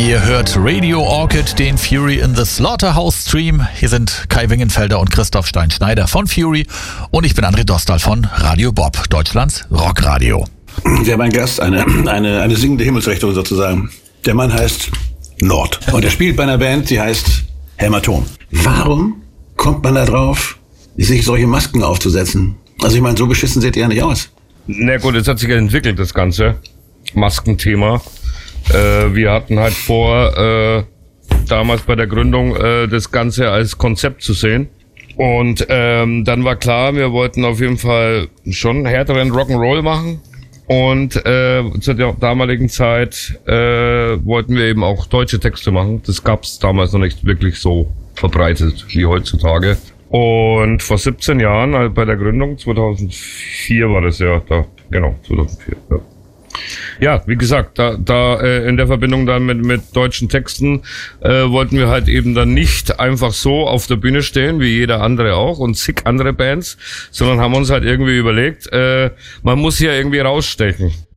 Ihr hört Radio Orchid, den Fury in the Slaughterhouse Stream. Hier sind Kai Wingenfelder und Christoph Stein-Schneider von Fury und ich bin André Dostal von Radio Bob, Deutschlands Rockradio. Wir haben einen Gast, eine singende Himmelsrichtung sozusagen. Der Mann heißt Nord und er spielt bei einer Band, die heißt Hämatom. Warum kommt man da drauf, sich solche Masken aufzusetzen? Also ich meine, so beschissen seht ihr ja nicht aus. Na gut, es hat sich ja entwickelt, das ganze Maskenthema. Wir hatten halt vor, damals bei der Gründung das Ganze als Konzept zu sehen. Und dann war klar, wir wollten auf jeden Fall schon härteren Rock'n'Roll machen. Und zu der damaligen Zeit wollten wir eben auch deutsche Texte machen. Das gab's damals noch nicht wirklich so verbreitet wie heutzutage. Und vor 17 Jahren, also bei der Gründung, 2004 war das ja, 2004, ja. Ja, wie gesagt, da in der Verbindung dann mit deutschen Texten wollten wir halt eben dann nicht einfach so auf der Bühne stehen, wie jeder andere auch und zig andere Bands, sondern haben uns halt irgendwie überlegt, man muss hier irgendwie rausstechen.